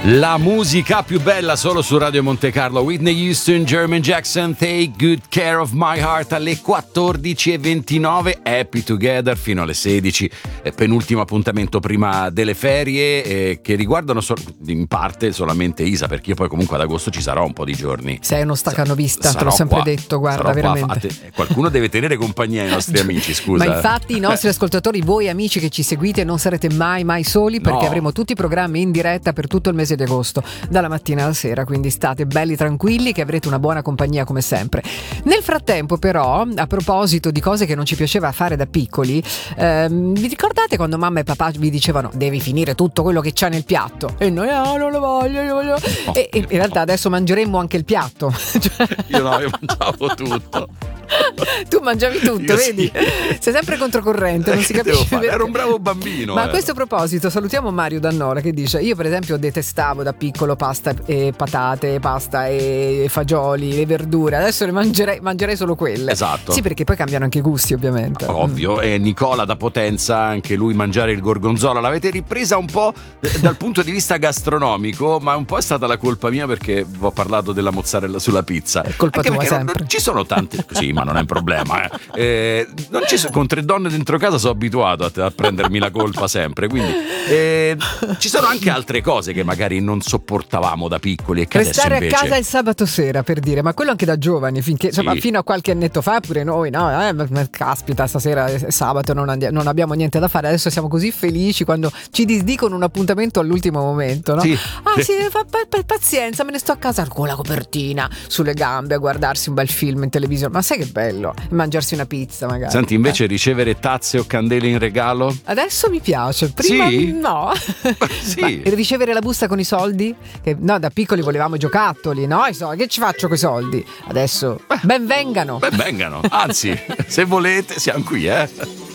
La musica più bella solo su Radio Monte Carlo. Whitney Houston, Jermaine Jackson, Take Good Care of My Heart alle 14:29. Happy Together fino alle 16. Penultimo appuntamento prima delle ferie che riguardano in parte solamente Isa, perché io poi comunque ad agosto ci sarò un po' di giorni. Sei uno staccanovista, te l'ho sempre detto, guarda, veramente. Qualcuno deve tenere compagnia ai nostri amici, scusa. Ma infatti i nostri ascoltatori, voi amici che ci seguite, non sarete mai soli, perché avremo tutti i programmi in diretta per tutto il mese di agosto, dalla mattina alla sera, quindi state belli tranquilli che avrete una buona compagnia come sempre. Nel frattempo però, a proposito di cose che non ci piaceva fare da piccoli, vi ricordate quando mamma e papà vi dicevano devi finire tutto quello che c'è nel piatto? E noi non lo voglio, no. E in realtà adesso mangeremmo anche il piatto. Io mangiavo tutto. Tu mangiavi tutto, io vedi? Sì. Sei sempre controcorrente, non si capisce. Ero un bravo bambino. Ma a questo proposito salutiamo Mario D'Annora che dice: io per esempio detestavo da piccolo pasta e patate, pasta e fagioli, le verdure, adesso ne mangerei solo quelle. Esatto. Sì, perché poi cambiano anche i gusti, ovviamente. Ovvio. E Nicola da Potenza, anche lui mangiare il gorgonzola. L'avete ripresa un po' dal punto di vista gastronomico, ma un po' è stata la colpa mia perché ho parlato della mozzarella sulla pizza. È colpa anche tua sempre. Ci sono tanti. Sì, ma non è un problema. Non con 3 donne dentro casa sono abituato a prendermi la colpa sempre. Quindi ci sono anche altre cose che magari non sopportavamo da piccoli e che restare adesso invece... a casa il sabato sera, per dire, ma quello anche da giovani, finché insomma, fino a qualche annetto fa pure noi, no? Caspita, stasera è sabato, non abbiamo niente da fare. Adesso siamo così felici quando ci disdicono un appuntamento all'ultimo momento, no? Sì. Pazienza, me ne sto a casa con la copertina sulle gambe a guardarsi un bel film in televisione. Ma sai che bello mangiarsi una pizza magari. Senti, invece ricevere tazze o candele in regalo? Adesso mi piace, prima sì? no. Sì. Ma ricevere la busta con i soldi? No, da piccoli volevamo giocattoli, no? Che ci faccio coi soldi? Adesso ben vengano. Anzi, se volete siamo qui,